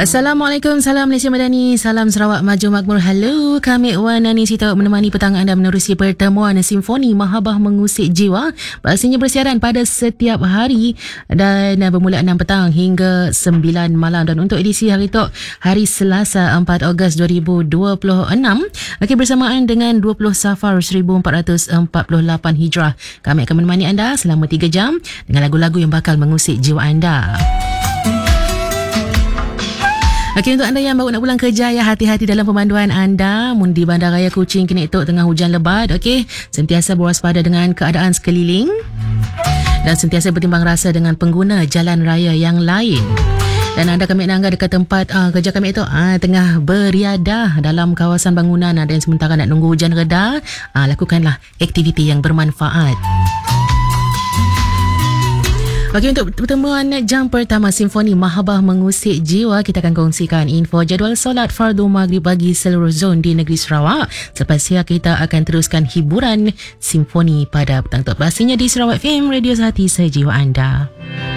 Assalamualaikum, salam Malaysia Madani, salam Sarawak Maju Makmur. Halo, kami Wan Nani Sita menemani petang anda menerusi pertemuan Simfoni Mahabah Mengusik Jiwa. Pastinya bersiaran pada setiap hari dan bermula 6 petang hingga 9 malam. Dan untuk edisi hari itu, hari Selasa 4 Ogos 2026, bersamaan dengan 20 Safar 1448 Hijrah. Kami akan menemani anda selama 3 jam dengan lagu-lagu yang bakal mengusik jiwa anda. Okey, untuk anda yang baru nak pulang kerja, ya, hati-hati dalam pemanduan anda. Mun di Bandaraya Kuching kini itu tengah hujan lebat. Okey, sentiasa berwaspada dengan keadaan sekeliling dan sentiasa bertimbang rasa dengan pengguna jalan raya yang lain. Dan anda kami nangga dekat tempat kerja kami itu tengah beriadah dalam kawasan bangunan ada yang sementara nak nunggu hujan reda, lakukanlah aktiviti yang bermanfaat. Okey, untuk pertemuan jam pertama Simfoni Mahabah Mengusik Jiwa, kita akan kongsikan info jadual solat fardu maghrib bagi seluruh zon di negeri Sarawak. Selepas ini kita akan teruskan hiburan Simfoni pada petang tu. Pastinya di Sarawak FM, Radio Sehati Sejiwa Anda.